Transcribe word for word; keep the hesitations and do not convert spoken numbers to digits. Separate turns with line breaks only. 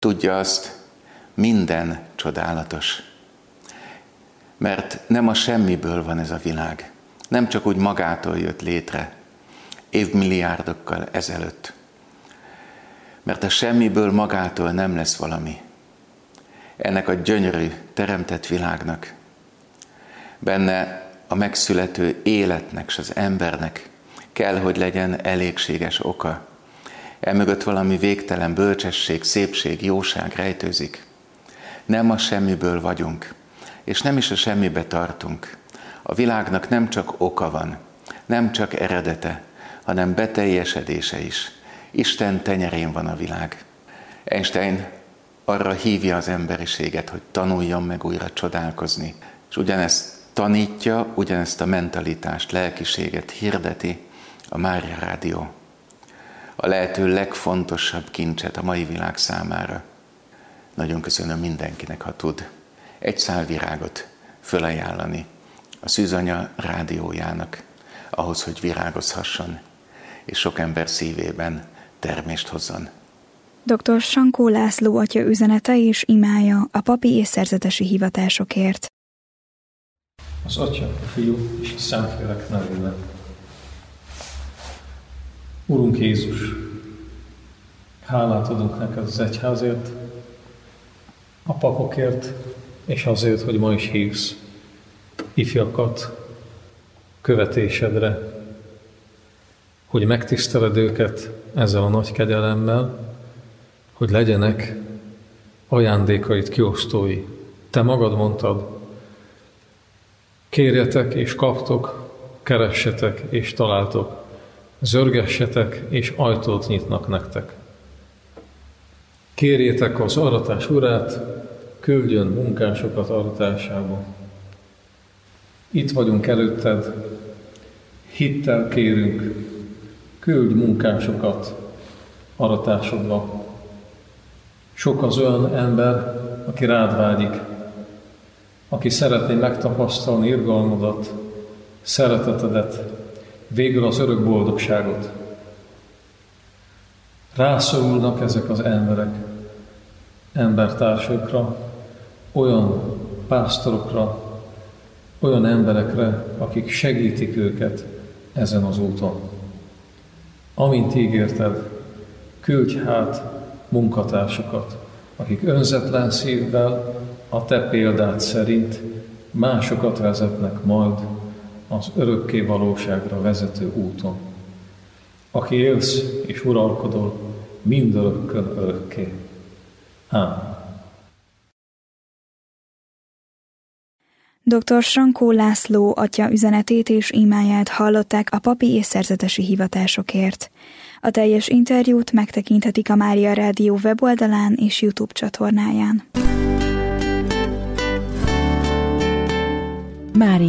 Tudja azt, minden csodálatos. Mert nem a semmiből van ez a világ. Nem csak úgy magától jött létre, évmilliárdokkal ezelőtt. Mert a semmiből magától nem lesz valami. Ennek a gyönyörű, teremtett világnak, benne a megszülető életnek és az embernek kell, hogy legyen elégséges oka. Emögött valami végtelen bölcsesség, szépség, jóság rejtőzik. Nem a semmiből vagyunk, és nem is a semmibe tartunk. A világnak nem csak oka van, nem csak eredete, hanem beteljesedése is. Isten tenyerén van a világ. Einstein arra hívja az emberiséget, hogy tanuljon meg újra csodálkozni. És ugyanezt tanítja, ugyanezt a mentalitást, lelkiséget hirdeti a Mária Rádió. A lehető legfontosabb kincset a mai világ számára. Nagyon köszönöm mindenkinek, ha tud egy szál virágot fölajánlani a Szűzanya rádiójának, ahhoz, hogy virágozhasson, és sok ember szívében termést hozzon.
doktor Sankó László atya üzenete és imája a papi és szerzetesi hivatásokért.
Az Atya, a Fiú és a Szentlélek nevében. Urunk Jézus, hálát adunk neked az egyházért, a papokért, és azért, hogy ma is hívsz ifjakat követésedre, hogy megtiszteled őket ezzel a nagy kegyelemmel, hogy legyenek ajándékait kiosztói. Te magad mondtad, kérjetek és kaptok, keressetek és találtok, zörgessetek és ajtót nyitnak nektek. Kérjétek az aratás urát, küldjön munkásokat aratásába. Itt vagyunk előtted, hittel kérünk, küldj munkásokat aratásodba. Sok az olyan ember, aki rád vágyik, aki szeretné megtapasztalni irgalmadat, szeretetedet, végül az örök boldogságot. Rászorulnak ezek az emberek, embertársakra, olyan pásztorokra, olyan emberekre, akik segítik őket ezen az úton. Amint ígérted, küldj hát munkatársakat, akik önzetlen szívvel a te példád szerint másokat vezetnek majd az örökké valóságra vezető úton. Aki élsz és uralkodol mindörökkön örökké. Ámen.
doktor Sankó László atya üzenetét és imáját hallották a papi és szerzetesi hivatásokért. A teljes interjút megtekinthetik a Mária Rádió weboldalán és YouTube csatornáján.
Mária